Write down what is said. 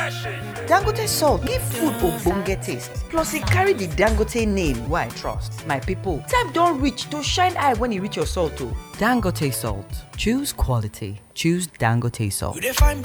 Dangote salt give food ogbonge taste, plus e carry the Dangote name wey I trust. My people, time don reach to shine eye when e reach your salt o. Dangote salt. Choose quality. Choose Dangote salt.